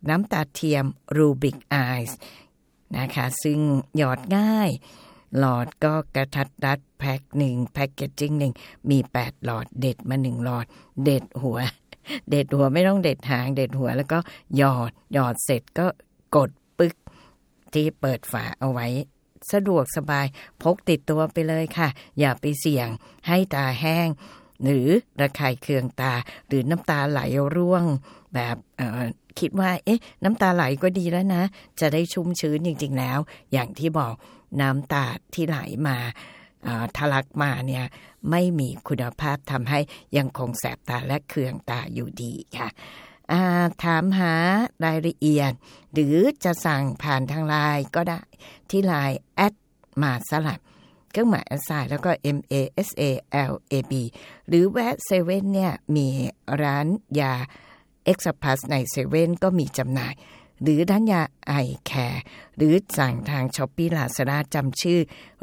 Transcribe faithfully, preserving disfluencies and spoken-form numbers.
น้ำตาเทียมรูบิกไอซ์นะคะซึ่งหยอดง่ายหลอดก็กระทัดรัดแพ็คหนึ่งแพ็คเกจจิ้งหนึ่งมีแปดหลอดเด็ดมาหนึ่งหลอดเด็ดหัวเด็ดหัวไม่ต้องเด็ดหางเด็ดหัวแล้วก็หยอดหยอดเสร็จก็กดปึ๊กที่เปิดฝาเอาไว้สะดวกสบายพกติดตัวไปเลยค่ะอย่าไปเสี่ยงให้ตาแห้งหรือระคายเคืองตาหรือน้ำตาไหลร่วงแบบเอ่อคิดว่าเอ๊ะน้ำตาไหลก็ดีแล้วนะจะได้ชุ่มชื้นจริงๆแล้วอย่างที่บอกน้ำตาที่ไหลมาทะลักมาเนี่ยไม่มีคุณภาพทำให้ยังคงแสบตาและเคืองตาอยู่ดีค่ะถามหารายละเอียดหรือจะสั่งผ่านทางไลน์ก็ได้ที่ไลน์แอดมาสลับเครื่องหมายแอสไซน์แล้วก็ M A S A L A B หรือแวะเซเว่นเนี่ยมีร้านยาเอ็กซ์พลัสในเซเว่นก็มีจำหน่ายหรือร้านยาไอแคร์หรือสั่งทาง Shopee Lazada จำชื่อ